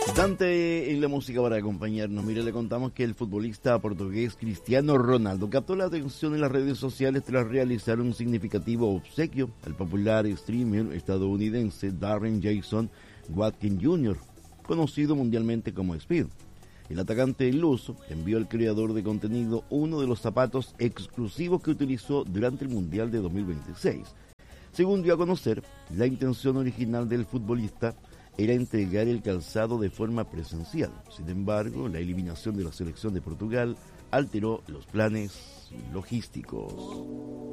Dante en la música para acompañarnos. Mire, le contamos que el futbolista portugués Cristiano Ronaldo captó la atención en las redes sociales tras realizar un significativo obsequio al popular streamer estadounidense Darren Jason Watkins Jr., conocido mundialmente como Speed. El atacante luso envió al creador de contenido uno de los zapatos exclusivos que utilizó durante el Mundial de 2026. Según dio a conocer, la intención original del futbolista era entregar el calzado de forma presencial. Sin embargo, la eliminación de la selección de Portugal alteró los planes logísticos.